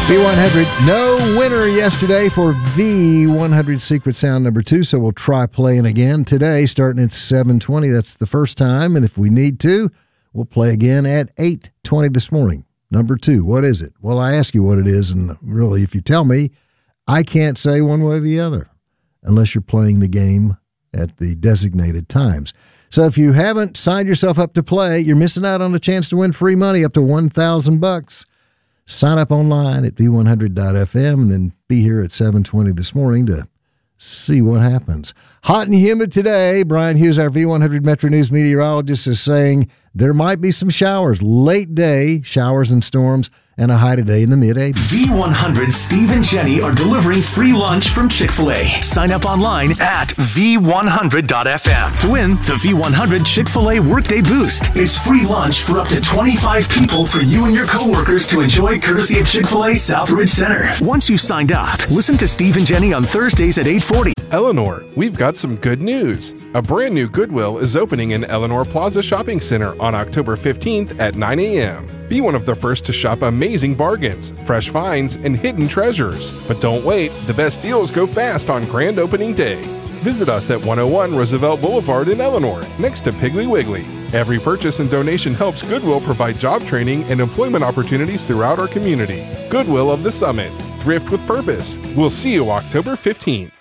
V100, no winner yesterday for V100 Secret Sound number 2, so we'll try playing again today, starting at 7:20. That's the first time, and if we need to, we'll play again at 8:20 this morning. Number 2, what is it? Well, I ask you what it is, and really, if you tell me, I can't say one way or the other unless you're playing the game at the designated times. So if you haven't signed yourself up to play, you're missing out on a chance to win free money up to $1,000. Sign up online at v100.fm and then be here at 7:20 this morning to see what happens. Hot and humid today. Brian Hughes, our V100 Metro News meteorologist, is saying there might be some showers, late day showers and storms, and a high today in the mid-80s. V100 Steve and Jenny are delivering free lunch from Chick-fil-A. Sign up online at v100.fm to win the V100 Chick-fil-A Workday Boost. It's free lunch for up to 25 people for you and your coworkers to enjoy, courtesy of Chick-fil-A Southridge Center. Once you've signed up, listen to Steve and Jenny on Thursdays at 8:40. Eleanor, we've got some good news. A brand new Goodwill is opening in Eleanor Plaza Shopping Center on October 15th at 9 a.m. Be one of the first to shop amazing bargains, fresh finds, and hidden treasures. But don't wait, the best deals go fast on grand opening day. Visit us at 101 Roosevelt Boulevard in Eleanor, next to Piggly Wiggly. Every purchase and donation helps Goodwill provide job training and employment opportunities throughout our community. Goodwill of the Summit. Thrift with purpose. We'll see you October 15th.